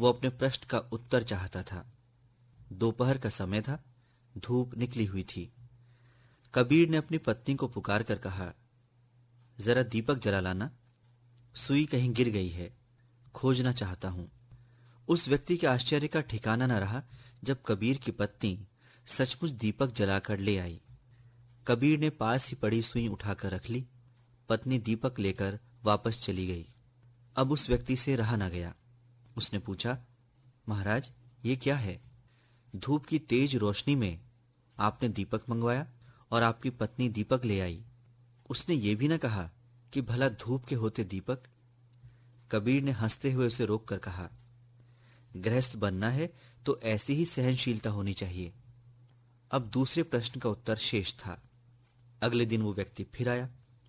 वो अपने प्रश्न का उत्तर चाहता था। दोपहर का समय था, धूप निकली हुई थी। कबीर ने अपनी पत्नी को पुकार कर कहा, जरा दीपक जला लाना, सुई कहीं गिर गई है, खोजना चाहता हूं। उस व्यक्ति के आश्चर्य का ठिकाना न रहा जब कबीर की पत्नी सचमुच दीपक जलाकर ले आई। कबीर ने पास ही पड़ी सुई उठाकर रख ली। पत्नी दीपक लेकर वापस चली गई। अब उस व्यक्ति से रहा न गया। उसने पूछा, महाराज, ये क्या है? धूप की तेज रोशनी में आपने दीपक मंगवाया और आपकी पत्नी दीपक ले आई। उसने ये भी न कहा कि भला धूप के होते दीपक? कबीर ने हंसते हुए उसे रोककर कहा, गृहस्थ बनना है तो ऐसी ही सहनशीलता होनी चाहिए। अब दूसरे प्रश्न का उत्तर शेष था। अगले दिन वो व्यक्ति फिर आया।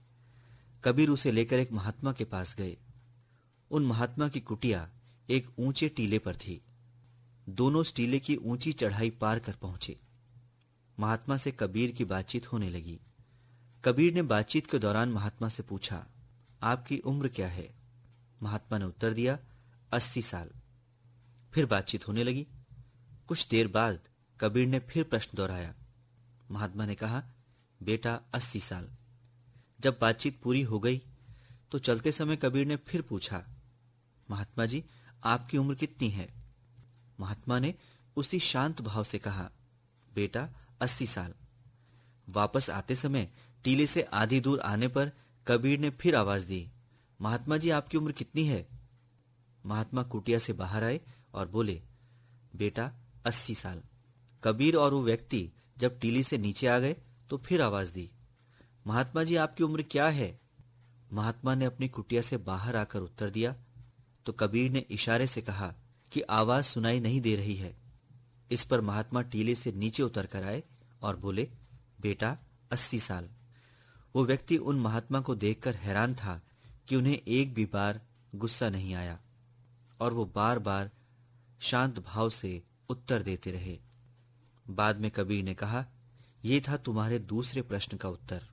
कबीर उसे लेकर एक महात्मा के पास गए। उन महात्मा की कुटिया एक ऊंचे टीले पर थी। दोनों उस टीले की ऊंची चढ़ाई पार कर पहुंचे। महात्मा से कबीर की बातचीत होने लगी। कबीर ने बातचीत के दौरान महात्मा से पूछा, आपकी उम्र क्या है? महात्मा ने उत्तर दिया, 80 साल। फिर बातचीत होने लगी। कुछ देर बाद कबीर ने फिर प्रश्न दोहराया। महात्मा ने कहा, बेटा 80 साल। जब बातचीत पूरी हो गई तो चलते समय कबीर ने फिर पूछा, महात्मा जी, आपकी उम्र कितनी है? महात्मा ने उसी शांत भाव से कहा, बेटा 80 साल। वापस आते समय टीले से आधी दूर आने पर कबीर ने फिर आवाज दी, महात्मा जी, आपकी उम्र कितनी है? महात्मा कुटिया से बाहर आए और बोले, बेटा 80 साल। कबीर और वो व्यक्ति जब टीले से नीचे आ गए तो फिर आवाज दी, महात्मा जी, आपकी उम्र क्या है? महात्मा ने अपनी कुटिया से बाहर आकर उत्तर दिया तो कबीर ने इशारे से कहा कि आवाज सुनाई नहीं दे रही है। इस पर महात्मा टीले से नीचे उतर कर आए और बोले, बेटा 80 साल। वो व्यक्ति उन महात्मा को देखकर हैरान था कि उन्हें एक भी बार गुस्सा नहीं आया और वो बार बार शांत भाव से उत्तर देते रहे। बाद में कबीर ने कहा, ये था तुम्हारे दूसरे प्रश्न का उत्तर।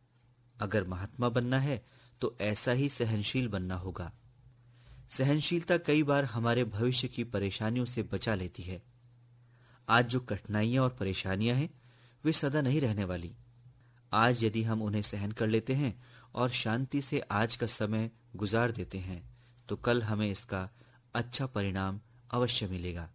अगर महात्मा बनना है तो ऐसा ही सहनशील बनना होगा। सहनशीलता कई बार हमारे भविष्य की परेशानियों से बचा लेती है। आज जो कठिनाइयां और परेशानियां हैं वे सदा नहीं रहने वाली। आज यदि हम उन्हें सहन कर लेते हैं और शांति से आज का समय गुजार देते हैं तो कल हमें इसका अच्छा परिणाम अवश्य मिलेगा।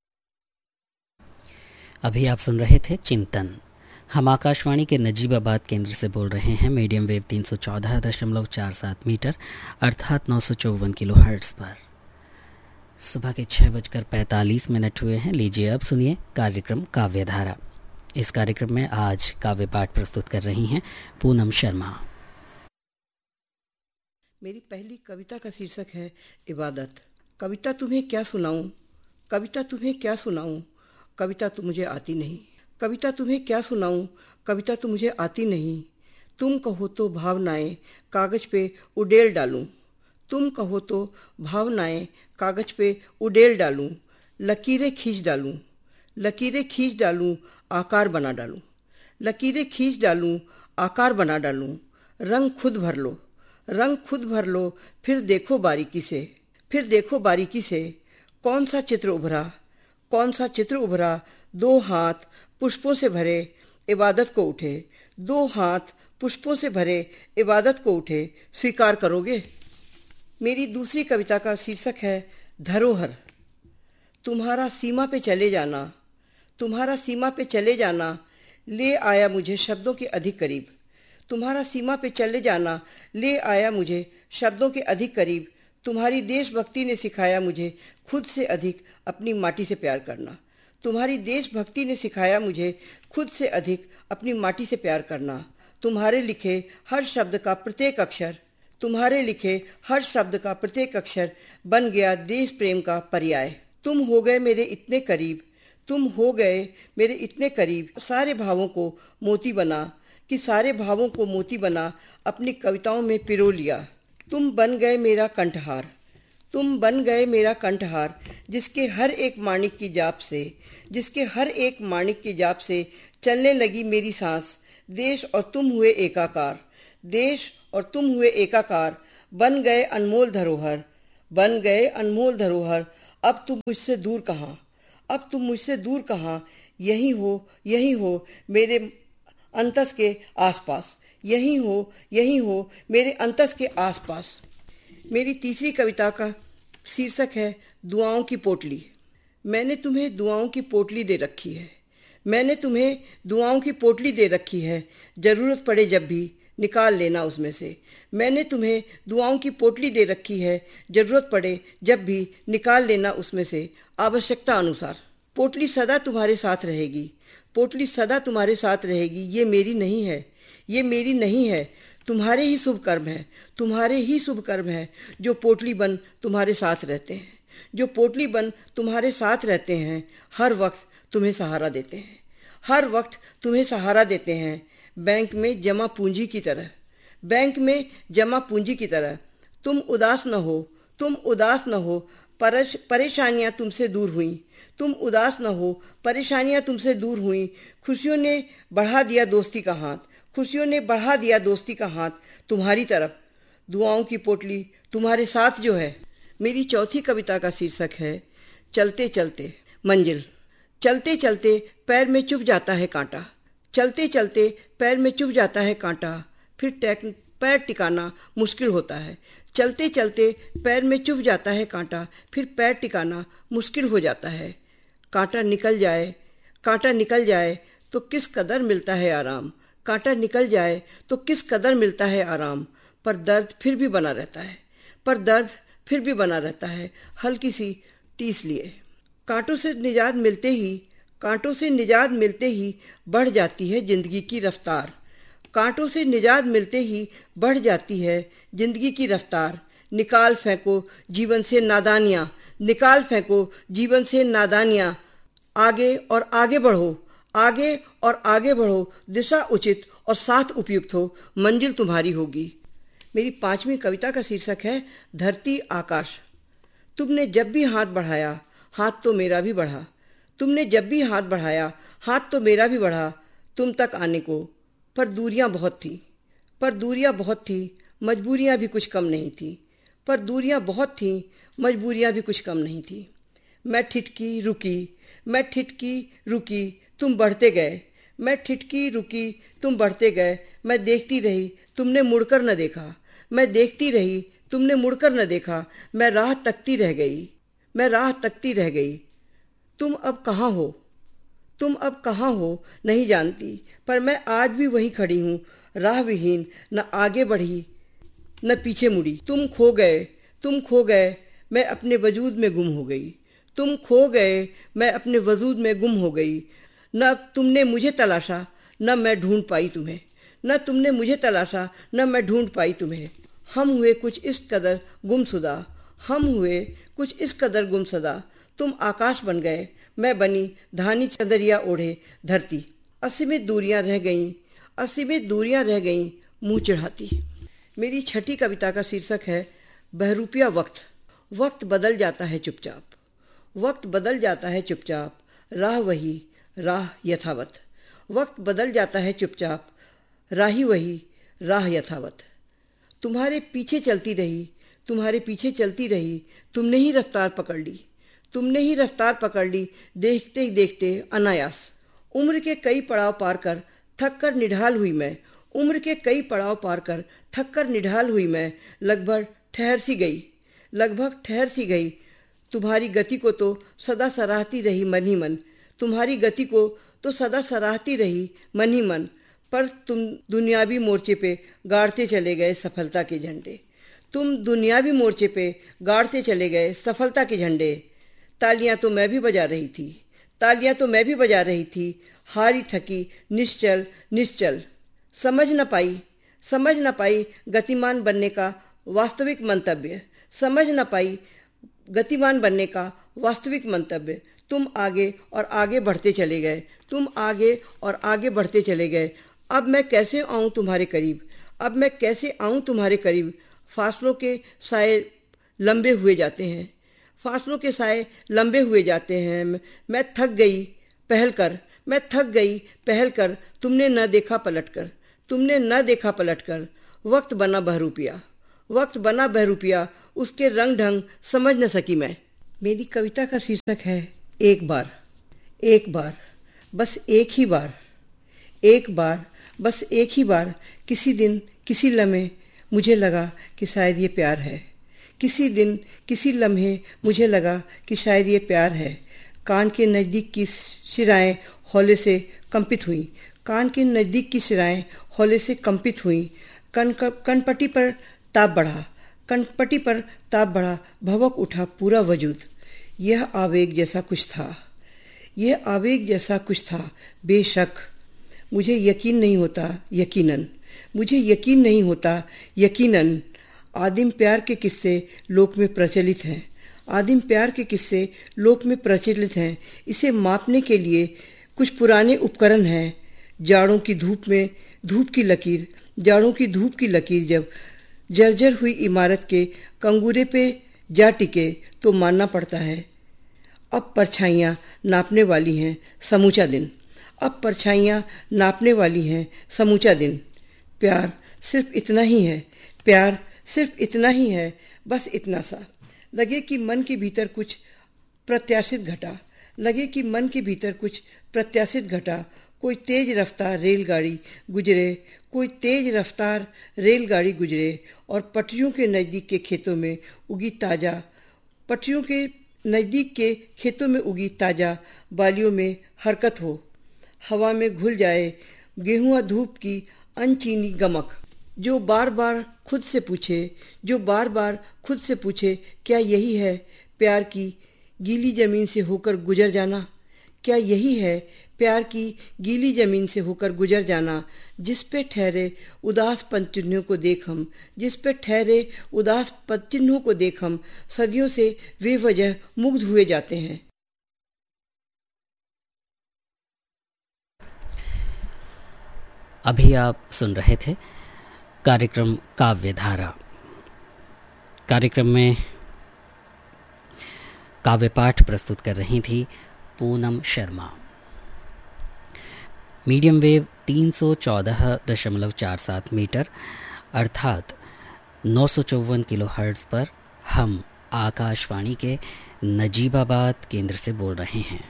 अभी आप सुन रहे थे चिंतन। हम आकाशवाणी के नजीबाबाद केंद्र से बोल रहे हैं मीडियम वेव 314.47 मीटर अर्थात 954 किलो हर्ट्ज पर। सुबह के 6:45 हुए हैं। लीजिए अब सुनिए कार्यक्रम काव्यधारा। इस कार्यक्रम में आज काव्य पाठ प्रस्तुत कर रही हैं पूनम शर्मा। मेरी पहली कविता का शीर्षक है इबादत। कविता तुम्हें क्या सुनाऊं, कविता तुम्हें क्या सुनाऊं, कविता तो मुझे आती नहीं। कविता तुम्हें क्या सुनाऊं, कविता तो मुझे आती नहीं। तुम कहो तो भावनाएं कागज पे उड़ेल डालूं, तुम कहो तो भावनाएं कागज पे उड़ेल डालूं, लकीरें खींच डालूं, लकीरें खींच डालूं, आकार बना डालूं, लकीरें खींच डालूं, आकार बना डालूं। रंग खुद भर लो, रंग खुद भर लो, फिर देखो बारीकी से, फिर देखो बारीकी से। कौन सा चित्र उभरा, कौन सा चित्र उभरा। दो हाथ पुष्पों से भरे इबादत को उठे, दो हाथ पुष्पों से भरे इबादत को उठे। स्वीकार करोगे? मेरी दूसरी कविता का शीर्षक है धरोहर। तुम्हारा सीमा पे चले जाना, तुम्हारा सीमा पे चले जाना ले आया मुझे शब्दों के अधिक करीब। तुम्हारा सीमा पे चले जाना ले आया मुझे शब्दों के अधिक करीब। तुम्हारी देशभक्ति ने सिखाया मुझे खुद से अधिक अपनी माटी से प्यार करना। तुम्हारी देशभक्ति ने सिखाया मुझे खुद से अधिक अपनी माटी से प्यार करना। तुम्हारे लिखे हर शब्द का प्रत्येक अक्षर, तुम्हारे लिखे हर शब्द का प्रत्येक अक्षर बन गया देश प्रेम का पर्याय। तुम हो गए मेरे इतने करीब, तुम हो गए मेरे इतने करीब। सारे भावों को मोती बना, कि सारे भावों को मोती बना अपनी कविताओं में पिरो लिया। तुम बन गए मेरा कंठहार, तुम बन गए मेरा कंठहार, जिसके हर एक माणिक की जाप से, जिसके हर एक माणिक की जाप से चलने लगी मेरी सांस। देश और तुम हुए एकाकार, देश और तुम हुए एकाकार। बन गए अनमोल धरोहर, बन गए अनमोल धरोहर। अब तुम मुझसे दूर कहाँ, अब तुम मुझसे दूर कहाँ, यही हो मेरे अंतस के आसपास, यही हो मेरे अंतस के आसपास। मेरी तीसरी कविता का शीर्षक है दुआओं की पोटली। मैंने तुम्हें दुआओं की पोटली दे रखी है, मैंने तुम्हें दुआओं की पोटली दे रखी है, जरूरत पड़े जब भी निकाल लेना उसमें से। मैंने तुम्हें दुआओं की पोटली दे रखी है, जरूरत पड़े जब भी निकाल लेना उसमें से, आवश्यकता अनुसार। पोटली सदा तुम्हारे साथ रहेगी, पोटली सदा तुम्हारे साथ रहेगी, ये मेरी नहीं है, ये मेरी नहीं है, तुम्हारे ही शुभ कर्म है, तुम्हारे ही शुभ कर्म है, जो पोटली बन तुम्हारे साथ रहते हैं, जो पोटली बन तुम्हारे साथ रहते हैं, हर वक्त तुम्हें सहारा देते हैं, हर वक्त तुम्हें सहारा देते हैं। बैंक में जमा पूंजी की तरह, बैंक में जमा पूंजी की तरह। तुम उदास न हो, तुम उदास न हो, परेशानियां तुमसे दूर हुई, तुम उदास न हो, परेशानियां तुमसे दूर हुई। खुशियों ने बढ़ा दिया दोस्ती का हाथ, खुशियों ने बढ़ा दिया दोस्ती का हाथ तुम्हारी तरफ। दुआओं की पोटली तुम्हारे साथ जो है। मेरी चौथी कविता का शीर्षक है चलते चलते मंजिल। चलते चलते पैर में चुभ जाता है कांटा, चलते चलते पैर में चुभ जाता है कांटा, फिर पैर टिकाना मुश्किल होता है। चलते चलते पैर में चुभ जाता है कांटा, फिर पैर टिकाना मुश्किल हो जाता है। कांटा निकल जाए, कांटा निकल जाए तो किस कदर मिलता है आराम, कांटा निकल जाए तो किस कदर मिलता है आराम। पर दर्द फिर भी बना रहता है, पर दर्द फिर भी बना रहता है, हल्की सी टीस लिए। कांटों से निजात मिलते ही, कांटों से निजात मिलते ही बढ़ जाती है जिंदगी की रफ्तार, कांटों से निजात मिलते ही बढ़ जाती है जिंदगी की रफ्तार। निकाल फेंको जीवन से नादानियाँ, निकाल फेंको जीवन से नादानियाँ। आगे और आगे बढ़ो, आगे और आगे बढ़ो, दिशा उचित और साथ उपयुक्त हो, मंजिल तुम्हारी होगी। मेरी पांचवी कविता का शीर्षक है धरती आकाश। तुमने जब भी हाथ बढ़ाया, हाथ तो मेरा भी बढ़ा, तुमने जब भी हाथ बढ़ाया, हाथ तो मेरा भी बढ़ा तुम तक आने को। पर दूरियां बहुत थी, पर दूरियां बहुत थी, मजबूरियां भी कुछ कम नहीं थी, पर दूरियां बहुत थी, मजबूरियां भी कुछ कम नहीं थी। मैं ठिठकी रुकी, मैं ठिठकी रुकी, तुम बढ़ते गए, मैं ठिठकी रुकी, तुम बढ़ते गए। मैं देखती रही, तुमने मुड़कर न देखा, मैं देखती रही, तुमने मुड़कर न देखा। मैं राह तकती रह गई, मैं राह तकती रह गई। तुम अब कहाँ हो, तुम अब कहाँ हो नहीं जानती, पर मैं आज भी वहीं खड़ी हूँ, राह विहीन, न आगे बढ़ी न पीछे मुड़ी। तुम खो गए, तुम खो गए, मैं अपने वजूद में गुम हो गई, तुम खो गए, मैं अपने वजूद में गुम हो गई। न तुमने मुझे तलाशा, न मैं ढूंढ पाई तुम्हें, न तुमने मुझे तलाशा, न मैं ढूंढ पाई तुम्हें। हम हुए कुछ इस कदर गुमशुदा, हम हुए कुछ इस कदर गुमशुदा। तुम आकाश बन गए, मैं बनी धानी चंदरिया ओढ़े धरती। असीमित दूरियां रह गईं, असीमित दूरियां रह गईं मुंह चढ़ाती। मेरी छठी कविता का शीर्षक है बहरूपिया वक्त। वक्त बदल जाता है चुपचाप, वक्त बदल जाता है चुपचाप, राह वही, राह यथावत। वक्त बदल जाता है चुपचाप, राही वही, राह यथावत। तुम्हारे पीछे चलती रही, तुम्हारे पीछे चलती रही, तुमने ही रफ्तार पकड़ ली, तुमने ही रफ्तार पकड़ ली, देखते ही देखते अनायास। उम्र के कई पड़ाव पार कर थक कर निढाल हुई मैं, उम्र के कई पड़ाव पार कर थक कर निढाल हुई मैं। लगभग ठहर सी गई, लगभग ठहर सी गई। तुम्हारी गति को तो सदा सराहती रही मन ही मन, तुम्हारी गति को तो सदा सराहती रही मन ही मन। पर तुम दुनियावी मोर्चे पे गाड़ते चले गए सफलता के झंडे, तुम दुनियावी मोर्चे पे गाड़ते चले गए सफलता के झंडे। तालियां तो मैं भी बजा रही थी, तालियां तो मैं भी बजा रही थी, हारी थकी निश्चल निश्चल। समझ न पाई, समझ न पाई गतिमान बनने का वास्तविक मंतव्य, समझ न पाई गतिमान बनने का वास्तविक मंतव्य। तुम आगे और आगे बढ़ते चले गए, तुम आगे और आगे बढ़ते चले गए। अब मैं कैसे आऊं तुम्हारे करीब, अब मैं कैसे आऊं तुम्हारे करीब। फासलों के साए लंबे हुए जाते हैं, फासलों के साए लंबे हुए जाते हैं। मैं थक गई पहल कर, मैं थक गई पहल कर, तुमने न देखा पलट कर, तुमने न देखा पलट कर। वक्त बना बहरूपिया, वक्त बना बहरूपिया, उसके रंग ढंग समझ न सकी मैं। मेरी कविता का शीर्षक है एक बार। एक बार, बस एक ही बार। एक बार, बस एक ही बार। किसी दिन, किसी लम्हे मुझे लगा कि शायद ये प्यार है। किसी दिन, किसी लम्हे मुझे लगा कि शायद ये प्यार है। कान के नज़दीक की शिराएं हौले से कंपित हुई। कान के नज़दीक की शिराएं हौले से कंपित हुई। कनपट्टी पर ताप बढ़ा। कनपट्टी पर ताप बढ़ा। भवक उठा पूरा वजूद। यह आवेग जैसा कुछ था। यह आवेग जैसा कुछ था। बेशक मुझे यकीन नहीं होता, यकीनन मुझे यकीन नहीं होता, यकीनन। आदिम प्यार के किस्से लोक में प्रचलित हैं। आदिम प्यार के किस्से लोक में प्रचलित हैं। इसे मापने के लिए कुछ पुराने उपकरण हैं। जाड़ों की धूप में धूप की लकीर, जाड़ों की धूप की लकीर जब जर्जर हुई इमारत के कंगूरे पे जा टिके तो मानना पड़ता है अब परछाइयाँ नापने वाली हैं समूचा दिन। अब परछाइयाँ नापने वाली हैं समूचा दिन। प्यार सिर्फ इतना ही है। प्यार सिर्फ इतना ही है, बस इतना सा। लगे कि मन के भीतर कुछ प्रत्याशित घटा। लगे कि मन के भीतर कुछ प्रत्याशित घटा। कोई तेज रफ्तार रेलगाड़ी गुजरे। कोई तेज रफ्तार रेलगाड़ी गुजरे और पटरियों के नज़दीक के खेतों में उगी ताज़ा पटरियों के नज़दीक के खेतों में उगी ताज़ा बालियों में हरकत हो। हवा में घुल जाए गेहुआ धूप की अनचीनी गमक। जो बार बार खुद से पूछे, जो बार बार खुद से पूछे, क्या यही है प्यार की गीली ज़मीन से होकर गुजर जाना? क्या यही है प्यार की गीली ज़मीन से होकर गुजर जाना? जिस पे ठहरे उदास पदचिन्हों को देख हम, जिस पे ठहरे उदास पदचिन्हों को देख हम सदियों से बेवजह मुग्ध हुए जाते हैं। अभी आप सुन रहे थे कार्यक्रम काव्यधारा। कार्यक्रम में काव्य पाठ प्रस्तुत कर रही थी Poonam Sharma. Medium wave 314.47 metre अर्थात 954 किलोहर्ट्ज़ पर हम आकाशवाणी के नजीबाबाद केंद्र से बोल रहे हैं।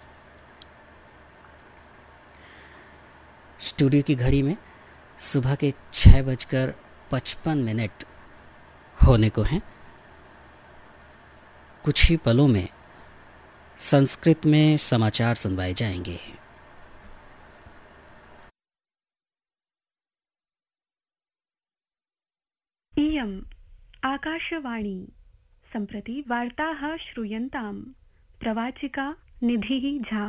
स्टूडियो की घड़ी में सुबह के 6:55 होने को हैं। कुछ ही पलों में संस्कृत में समाचार सुनवाए जाएंगे। इयम् आकाशवाणी। सम्प्रति वार्ताः श्रूयन्ताम्। प्रवाचिका निधिः झा।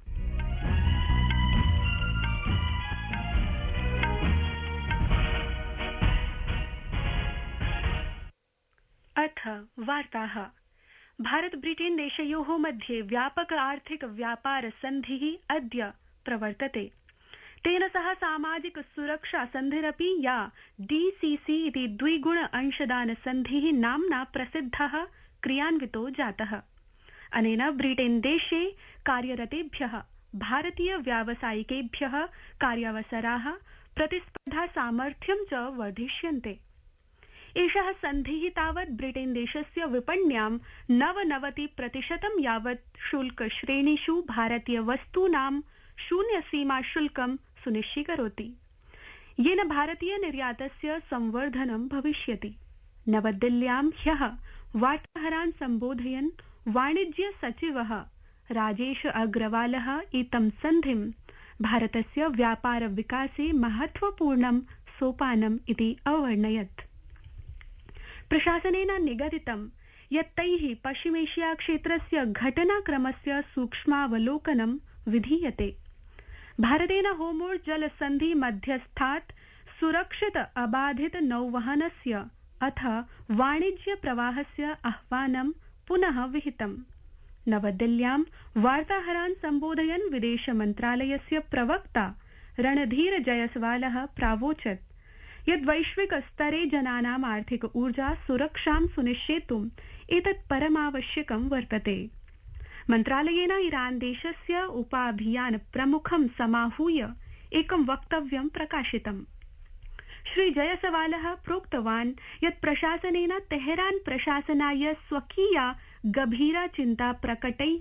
अथ वार्ताः। भारत ब्रिटेन देशयोः मध्ये व्यापक आर्थिक व्यापार सन्धिः अद्य प्रवर्तते। तेन सह सामाजिक सुरक्षा सन्धिरपि या DCC इति द्विगुण अंशदान सन्धिः नाम्ना प्रसिद्धः क्रियान्वितो जातः। अनेन ब्रिटेन देशे कार्यरतेभ्यः भारतीय व्यावसायिकेभ्यः कार्यावसराः, प्रतिस्पर्धा सामर्थ्यं च वर्धिष्यन्ते। एषः सन्धिः तावत् ब्रिटेन देशस्य विपण्यां 99% यावत् शुल्क श्रेणीषु भारतीय वस्तूनां शून्य सीमा शुल्कं सुनिश्चीकरोति, येन भारतीय निर्यातस्य संवर्धनं भविष्यति। नवदिल्ल्यां ह्यः वार्ताहरान् सम्बोधयन् वाणिज्य सचिवः राजेश अग्रवालः इतं सन्धिं भारतस्य व्यापार विकासे महत्वपूर्णं सोपानम् इति अवर्णयत्। प्रशासनेन निगदितं यत् तैः पश्चिमेशिया क्षेत्रस्य घटनाक्रमस्य सूक्ष्मावलोकनं विधीयते। भारतेन होर्मुज़ जलसन्धि मध्यस्थात् सुरक्षित अबाधित नौवहनस्य अथ वाणिज्य प्रवाहस्य आह्वानं पुनः विहितम्। नवदिल्ल्यां वार्ताहरान् सम्बोधयन् विदेश मन्त्रालयस्य प्रवक्ता रणधीर जयसवालः प्रावोचत् यद् वैश्विक स्तरे जनानाम् आर्थिक ऊर्जा सुरक्षां सुनिश्चेतुम् एतत् परमावश्यकं वर्तते। मन्त्रालयेन ईरान देशस्य उपाभियान प्रमुखं समाहूय एकं वक्तव्यं प्रकाशितम्। श्री जयसवालः प्रोक्तवान् यत् प्रशासनेन तेहरान प्रशासनाय स्वकीया गभीरा चिंता प्रकटै